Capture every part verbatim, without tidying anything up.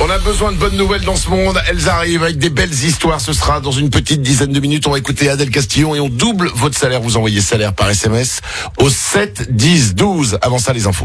On a besoin de bonnes nouvelles dans ce monde. Elles arrivent avec des belles histoires. Ce sera dans une petite dizaine de minutes. On va écouter Adèle Castillon et on double votre salaire. Vous envoyez salaire par S M S au sept dix douze. Avant ça, les infos.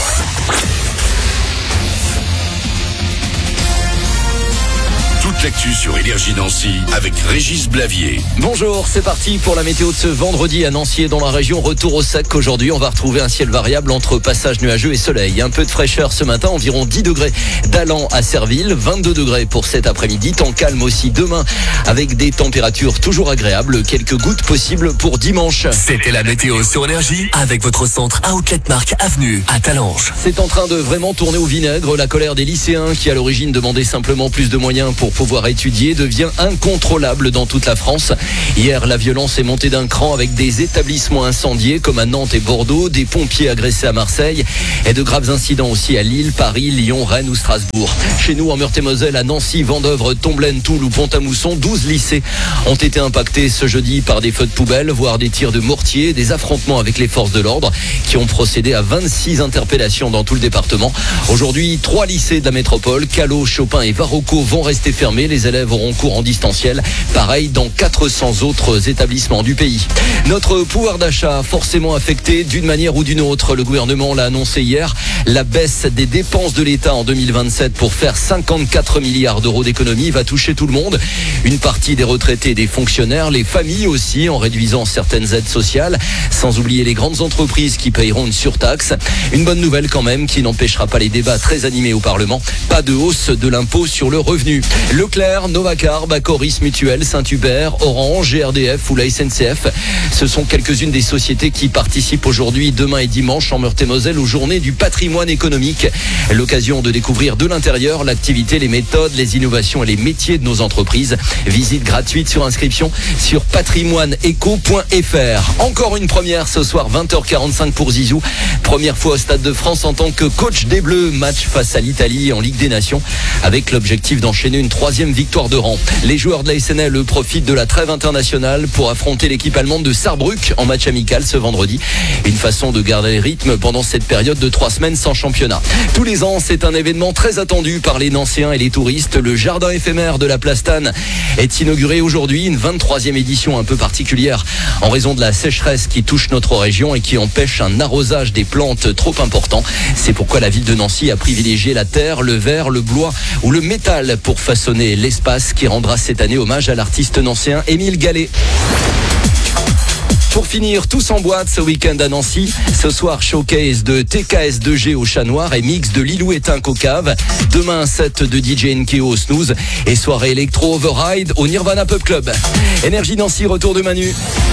Toute l'actu sur Énergie Nancy avec Régis Blavier. Bonjour, c'est parti pour la météo de ce vendredi à Nancy et dans la région. Retour au sec. Aujourd'hui, on va retrouver un ciel variable entre passage nuageux et soleil. Un peu de fraîcheur ce matin, environ dix degrés d'Allan à Serville, vingt-deux degrés pour cet après-midi. Temps calme aussi demain avec des températures toujours agréables. Quelques gouttes possibles pour dimanche. C'était la météo sur Énergie avec votre centre Outlet Marque Avenue à Talange. C'est en train de vraiment tourner au vinaigre. La colère des lycéens qui à l'origine demandaient simplement plus de moyens pour pouvoir étudier devient incontrôlable dans toute la France. Hier, la violence est montée d'un cran avec des établissements incendiés comme à Nantes et Bordeaux, des pompiers agressés à Marseille et de graves incidents aussi à Lille, Paris, Lyon, Rennes ou Strasbourg. Chez nous, en Meurthe-et-Moselle, à Nancy, Vendeuvre, Tomblaine, Toul ou Pont-à-Mousson, douze lycées ont été impactés ce jeudi par des feux de poubelle, voire des tirs de mortier, des affrontements avec les forces de l'ordre qui ont procédé à vingt-six interpellations dans tout le département. Aujourd'hui, trois lycées de la métropole, Callot, Chopin et Varocco vont rester fermés. Les élèves auront cours en distanciel. Pareil dans quatre cents autres établissements du pays. Notre pouvoir d'achat forcément affecté d'une manière ou d'une autre. Le gouvernement l'a annoncé hier. La baisse des dépenses de l'État en deux mille vingt-sept pour faire cinquante-quatre milliards d'euros d'économies va toucher tout le monde. Une partie des retraités et des fonctionnaires, les familles aussi, en réduisant certaines aides sociales, sans oublier les grandes entreprises qui paieront une surtaxe. Une bonne nouvelle quand même qui n'empêchera pas les débats très animés au Parlement. Pas de hausse de l'impôt sur le revenu. Leclerc, Novacar, Bacoris, Mutuelle, Saint-Hubert, Orange, G R D F ou la S N C F. Ce sont quelques-unes des sociétés qui participent aujourd'hui, demain et dimanche en Meurthe-et-Moselle aux journées du patrimoine économique. L'occasion de découvrir de l'intérieur l'activité, les méthodes, les innovations et les métiers de nos entreprises. Visite gratuite sur inscription sur patrimoine éco point f r. Encore une première ce soir, vingt heures quarante-cinq pour Zizou. Première fois au Stade de France en tant que coach des Bleus. Match face à l'Italie en Ligue des Nations avec l'objectif d'enchaîner une troisième victoire de rang. Les joueurs de la S N L profitent de la trêve internationale pour affronter l'équipe allemande de Saarbrück en match amical ce vendredi. Une façon de garder le rythme pendant cette période de trois semaines sans championnat. Tous les ans, c'est un événement très attendu par les Nancéens et les touristes. Le jardin éphémère de la Plastane est inauguré aujourd'hui, une vingt-troisième édition un peu particulière en raison de la sécheresse qui touche notre région et qui empêche un arrosage des plantes trop important. C'est pourquoi la ville de Nancy a privilégié la terre, le verre, le bois ou le métal pour façonner l'espace qui rendra cette année hommage à l'artiste nancéen Émile Gallet. Pour finir, tous en boîte ce week-end à Nancy. Ce soir, showcase de T K S deux G au Chat Noir et mix de Lilou et Tink au Cave. Demain, set de D J N K O au Snooze et soirée électro override au Nirvana Pub Club. Énergie Nancy, retour de Manu.